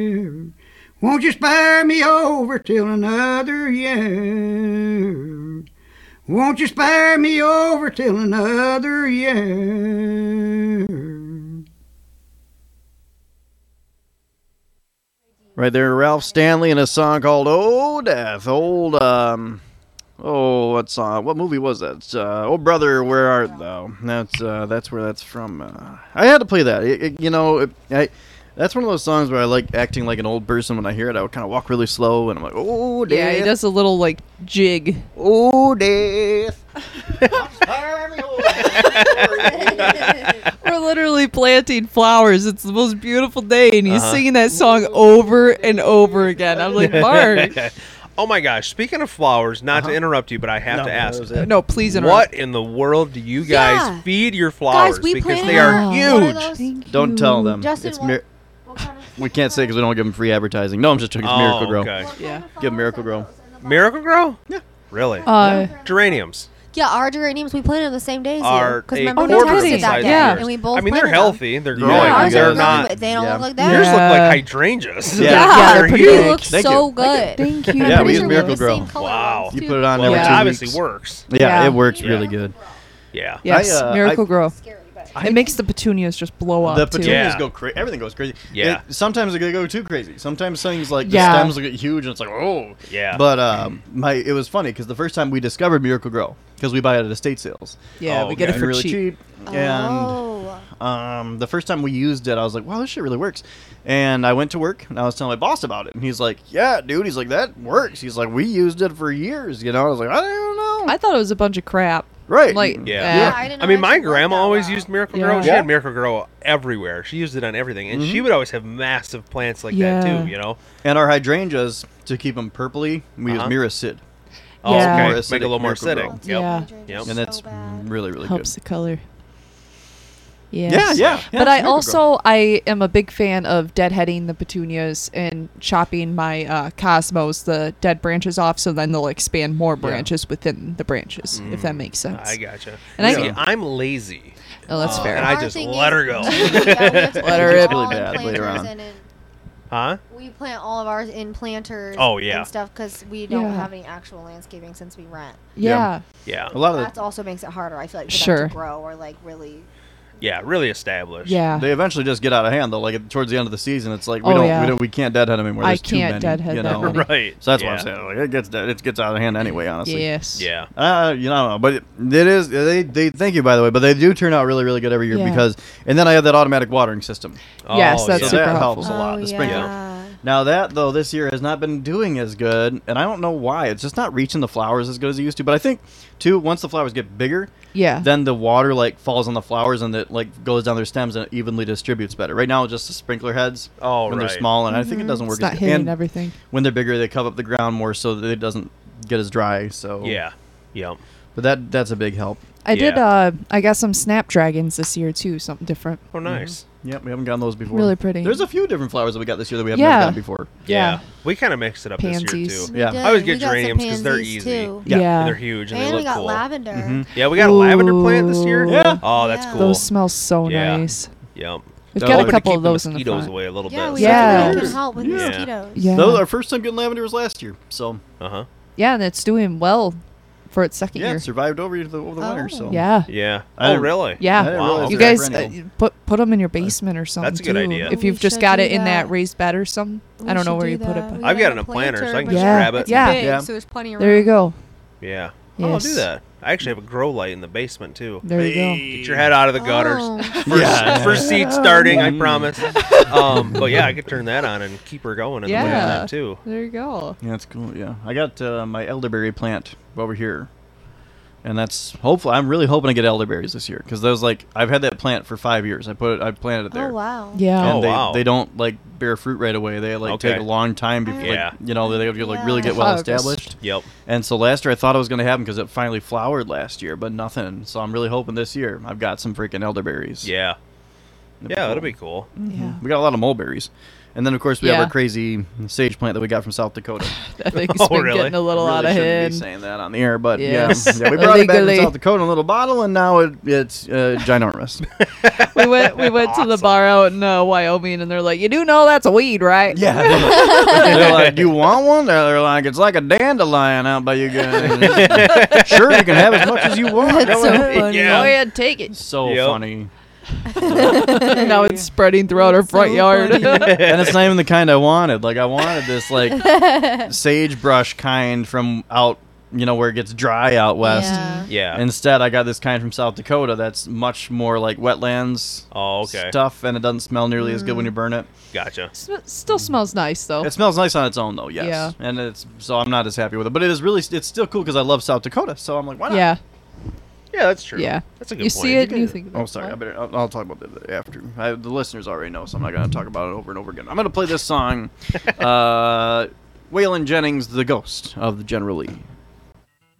Won't you spare me over till another year? Won't you spare me over till another year? Right there, Ralph Stanley in a song called "Oh Death." What song? What movie was that? Oh Brother, Where Art Thou? That's where that's from. I had to play that. That's one of those songs where I like acting like an old person when I hear it. I would kind of walk really slow, and I'm like, "Oh death." Yeah, he does a little like jig. Oh death. We're literally planting flowers. It's the most beautiful day, and he's singing that song over and over again. I'm like, Mark. Oh my gosh! Speaking of flowers, not to interrupt you, but I have to ask. No, please interrupt. What in the world do you guys feed your flowers? Guys, we because planted they are one huge. of those- Don't tell them. Justin, It's what kind of we can't say because we don't give them free advertising. No, I'm just joking. It's Miracle Grow. Okay. Yeah. Give 'em Miracle Grow. Miracle Grow? Yeah. Really? Geraniums. Yeah, our geraniums, we planted on the same day as you. Are Because a remember, we quarter tested the that size day, of Yeah. yours. and we both I mean, they're planted them. healthy. They're Yeah, growing. Yeah, ours they're are growing, not. but they don't yeah. look like that. Yours look Yeah. like hydrangeas. Yeah. Yeah, They're they're pretty huge. They look Thank so you. good. Thank you. Yeah, I'm we pretty use sure Miracle have the Grow. same color Wow. ones, You too. put it on Well, every it 2 obviously weeks. works. Yeah, Yeah. it works Yeah. really good. Yeah. Yes, I, Miracle Grow. Scary, but It makes the petunias just blow up The too. petunias Yeah. go crazy. Everything goes crazy. Yeah. Sometimes they go too crazy. Sometimes things like Yeah. the stems will get huge and it's like, oh. Yeah. But it was funny because the first time we discovered Miracle Grow, because we buy it at estate sales. Yeah, Oh, we get it okay. for really cheap. And the first time we used it, I was like, wow, this shit really works. And I went to work and I was telling my boss about it. And he's like, yeah, dude. He's like, that works. He's like, we used it for years. I was like, I don't know. I thought it was a bunch of crap. Right. Like, Yeah. I didn't know I mean, it my actually worked grandma that always well. used Miracle Yeah. Grow. She Yeah. had Miracle Grow everywhere. She used it on everything. And she would always have massive plants like that, Yeah. too, you know? And our hydrangeas, to keep them purpley, we use Uh-huh. Mirasid. Oh, Yeah. okay. More Make it a acidic little more Miracle acidic. Grow. Yep. Yeah. Yep. And that's So bad. really, really Helps good. the color. Yes. Yeah. But I Miracle Grow. I am a big fan of deadheading the petunias and chopping my cosmos, the dead branches off, so then they'll expand more branches within the branches, if that makes sense. I gotcha. And I See, get- I'm lazy. Oh, that's fair. And I Our just thing let is- her go. Yeah, we have to Let her put rip. all Really in bad later planters on. and in- Huh? we plant all of ours in planters Oh, yeah. and stuff because we don't Yeah. have any actual landscaping since we rent. Yeah. Yeah. A lot of That also makes it harder, I feel like, for Sure. them to grow or like really. Yeah, really established. Yeah. they eventually just get out of hand though. Like towards the end of the season, it's like Oh, yeah. we can't deadhead them anymore. I There's too can't many, deadhead you that know? many. Right. So that's yeah. what I'm saying. Like it gets out of hand anyway. Honestly. Yes. Yeah. I don't know, but it is. They thank you by the way, but they do turn out really, really good every year Yeah. because. And then I have that automatic watering system. Yes, Oh, that's yeah. So super that helpful. helps a lot. Oh, The sprinkler. yeah. Now that though this year has not been doing as good, and I don't know why. It's just not reaching the flowers as good as it used to. But I think too, once the flowers get bigger, Yeah. then the water like falls on the flowers and it like goes down their stems and it evenly distributes better. Right now, it's just the sprinkler heads Oh, when right. they're small, and I think it doesn't work it's not as hitting and everything. when they're bigger, they cover up the ground more so that it doesn't get as dry. So Yeah. Yep. but that's a big help. I did. Yeah. I got some snapdragons this year too. Something different. Oh, nice. Yep, we haven't gotten those before. Really pretty. There's a few different flowers that we got this year that we haven't Yeah. gotten before. Yeah. We kind of mixed it up this Pansies. year, too. We Yeah. did. I always We get got some geraniums 'cause they're pansies, easy. too. Yeah. Yeah. And they're huge and, And they we look got cool. lavender. Mhm. Yeah, we got a lavender plant this year. Ooh. Yeah. Oh, that's Yeah. cool. Those smell so Yeah. nice. Yep. We've Oh, got we a can couple keep of the those in the mosquitoes front. away a little Yeah, bit. we Yeah. definitely can help with Yeah. mosquitoes. Yeah. Those our first time getting lavender was last year. So Uh-huh. Yeah, and it's doing well for its second yeah, year. it survived over the winter. So Yeah. Yeah. I Oh, didn't- really? Yeah. I didn't Wow. realize You they were guys perennial. put them in your basement or something. That's a good too. idea. If We you've just should got do it in that that. raised bed or something. I don't know where you put it. But I've got it in a planter, so I can but just Yeah. grab it. It's Yeah. big, Yeah. so there's plenty of there you room. go. Yeah. Oh, I'll do Yes. that. I actually have a grow light in the basement, too. There you go. Get your head out of the gutters. Oh. First seed starting, I promise. But yeah, I could turn that on and keep her going in the Yeah. wintertime, too. There you go. Yeah, that's cool. Yeah, I got my elderberry plant over here, and that's hopefully. I'm really hoping to get elderberries this year because those like I've had that plant for 5 years. I planted it there. Oh, wow. Yeah. Oh, And wow. they don't like bear fruit right away. They like Okay. take a long time before, Yeah. like, you know, they like really Yeah. get well Harvest. established. Yep. And so last year I thought it was going to happen because it finally flowered last year, but nothing. So I'm really hoping this year I've got some freaking elderberries. Yeah. That'd Yeah, that'll be cool. Yeah. We got a lot of mulberries, And then, of course, we have Yeah. our crazy sage plant that we got from South Dakota. That thing's Oh, been really? getting a little Really out of shouldn't hand. be saying that on the air, but Yes. yeah, we brought it back Illegally. from South Dakota in a little bottle, and now it's ginormous. We went to the bar out in Wyoming, and they're like, "You do know that's a weed, right?" Yeah. They're like, "Do you want one?" They're like, "It's like a dandelion out by you guys." Sure, you can have as much as you want. That's Go so ahead. funny. Yeah. Go ahead, take it. So Yep. funny. Now it's spreading throughout our front So yard. funny. And it's not even the kind I wanted. Like, I wanted this, like, sagebrush kind from out, where it gets dry out west. Yeah. Yeah. Instead, I got this kind from South Dakota that's much more like wetlands Oh, okay. stuff, and it doesn't smell nearly as good when you burn it. Gotcha. Still smells nice though. It smells nice on its own, though, yes. Yeah. And so I'm not as happy with it. But it's still cool because I love South Dakota, so I'm like, why not? Yeah, Yeah, that's true. yeah. That's a good You point. see it, and you think. Oh, sorry. I'll talk about that after. The listeners already know, so I'm not going to talk about it over and over again. I'm going to play this song, Waylon Jennings, "The Ghost of the General Lee."